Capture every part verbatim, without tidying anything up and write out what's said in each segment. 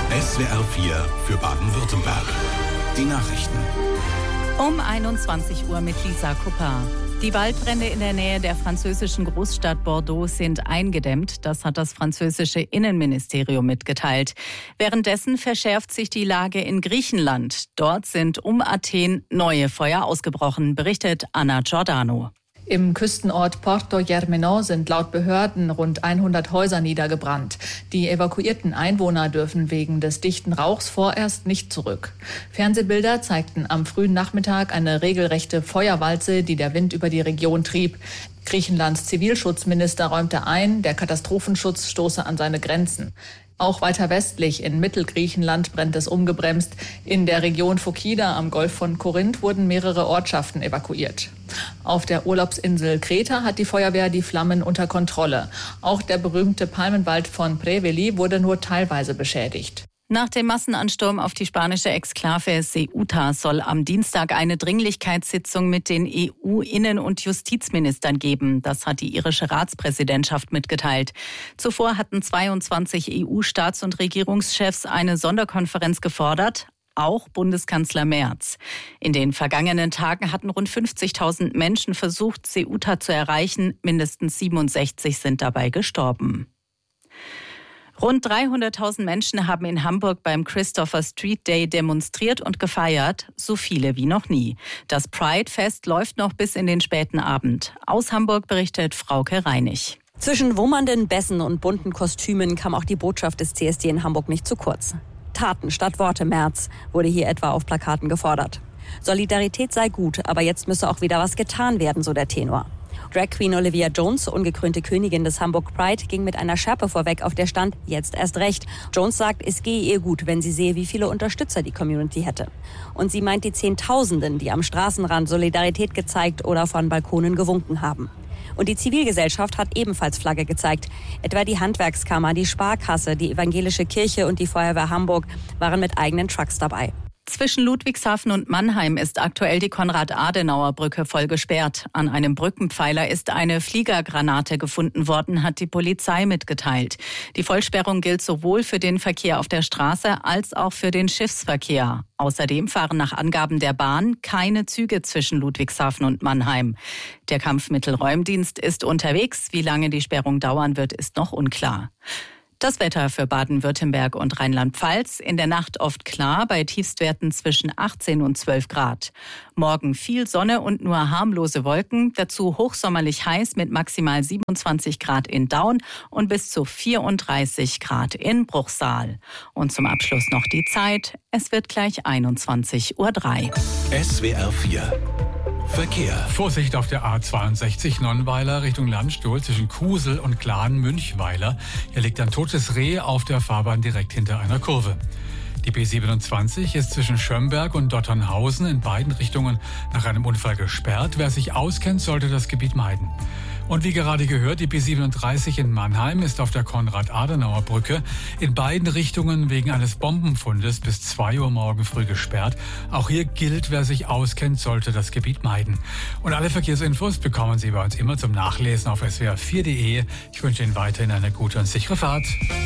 S W R vier für Baden-Württemberg. Die Nachrichten. Um einundzwanzig Uhr mit Lisa Kupper. Die Waldbrände in der Nähe der französischen Großstadt Bordeaux sind eingedämmt. Das hat das französische Innenministerium mitgeteilt. Währenddessen verschärft sich die Lage in Griechenland. Dort sind um Athen neue Feuer ausgebrochen, berichtet Anna Giordano. Im Küstenort Porto Germano sind laut Behörden rund hundert Häuser niedergebrannt. Die evakuierten Einwohner dürfen wegen des dichten Rauchs vorerst nicht zurück. Fernsehbilder zeigten am frühen Nachmittag eine regelrechte Feuerwalze, die der Wind über die Region trieb. Griechenlands Zivilschutzminister räumte ein, der Katastrophenschutz stoße an seine Grenzen. Auch weiter westlich in Mittelgriechenland brennt es ungebremst. In der Region Phokida am Golf von Korinth wurden mehrere Ortschaften evakuiert. Auf der Urlaubsinsel Kreta hat die Feuerwehr die Flammen unter Kontrolle. Auch der berühmte Palmenwald von Preveli wurde nur teilweise beschädigt. Nach dem Massenansturm auf die spanische Exklave Ceuta soll am Dienstag eine Dringlichkeitssitzung mit den E U-Innen- und Justizministern geben. Das hat die irische Ratspräsidentschaft mitgeteilt. Zuvor hatten zweiundzwanzig E U-Staats- und Regierungschefs eine Sonderkonferenz gefordert, auch Bundeskanzler Merz. In den vergangenen Tagen hatten rund fünfzigtausend Menschen versucht, Ceuta zu erreichen. Mindestens siebenundsechzig sind dabei gestorben. Rund dreihunderttausend Menschen haben in Hamburg beim Christopher Street Day demonstriert und gefeiert, so viele wie noch nie. Das Pride-Fest läuft noch bis in den späten Abend. Aus Hamburg berichtet Frauke Reinig. Zwischen wummernden Bässen und bunten Kostümen kam auch die Botschaft des C S D in Hamburg nicht zu kurz. Taten statt Worte, Merz, wurde hier etwa auf Plakaten gefordert. Solidarität sei gut, aber jetzt müsse auch wieder was getan werden, so der Tenor. Drag Queen Olivia Jones, ungekrönte Königin des Hamburg Pride, ging mit einer Schärpe vorweg, auf der stand, jetzt erst recht. Jones sagt, es gehe ihr gut, wenn sie sehe, wie viele Unterstützer die Community hätte. Und sie meint die Zehntausenden, die am Straßenrand Solidarität gezeigt oder von Balkonen gewunken haben. Und die Zivilgesellschaft hat ebenfalls Flagge gezeigt. Etwa die Handwerkskammer, die Sparkasse, die Evangelische Kirche und die Feuerwehr Hamburg waren mit eigenen Trucks dabei. Zwischen Ludwigshafen und Mannheim ist aktuell die Konrad-Adenauer-Brücke voll gesperrt. An einem Brückenpfeiler ist eine Fliegergranate gefunden worden, hat die Polizei mitgeteilt. Die Vollsperrung gilt sowohl für den Verkehr auf der Straße als auch für den Schiffsverkehr. Außerdem fahren nach Angaben der Bahn keine Züge zwischen Ludwigshafen und Mannheim. Der Kampfmittelräumdienst ist unterwegs. Wie lange die Sperrung dauern wird, ist noch unklar. Das Wetter für Baden-Württemberg und Rheinland-Pfalz. In der Nacht oft klar, bei Tiefstwerten zwischen achtzehn und zwölf Grad. Morgen viel Sonne und nur harmlose Wolken. Dazu hochsommerlich heiß mit maximal siebenundzwanzig Grad in Daun und bis zu vierunddreißig Grad in Bruchsal. Und zum Abschluss noch die Zeit. Es wird gleich einundzwanzig Uhr drei. S W R vier Verkehr. Vorsicht auf der A zweiundsechzig Nonnweiler Richtung Landstuhl zwischen Kusel und Gladen-Münchweiler. Hier liegt ein totes Reh auf der Fahrbahn direkt hinter einer Kurve. Die B siebenundzwanzig ist zwischen Schömberg und Dotternhausen in beiden Richtungen nach einem Unfall gesperrt. Wer sich auskennt, sollte das Gebiet meiden. Und wie gerade gehört, die B siebenunddreißig in Mannheim ist auf der Konrad-Adenauer-Brücke in beiden Richtungen wegen eines Bombenfundes bis zwei Uhr morgen früh gesperrt. Auch hier gilt, wer sich auskennt, sollte das Gebiet meiden. Und alle Verkehrsinfos bekommen Sie bei uns immer zum Nachlesen auf S W R vier Punkt de. Ich wünsche Ihnen weiterhin eine gute und sichere Fahrt.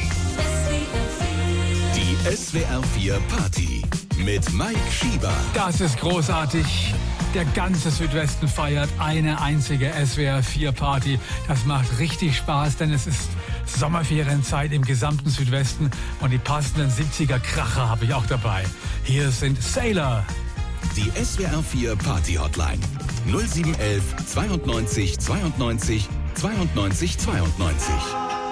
Die S W R vier Party mit Mike Schieber. Das ist großartig. Der ganze Südwesten feiert eine einzige S W R vier Party. Das macht richtig Spaß, denn es ist Sommerferienzeit im gesamten Südwesten und die passenden siebziger Kracher habe ich auch dabei. Hier sind Sailor. Die S W R vier Party Hotline null sieben eins eins zweiundneunzig zweiundneunzig zweiundneunzig zweiundneunzig.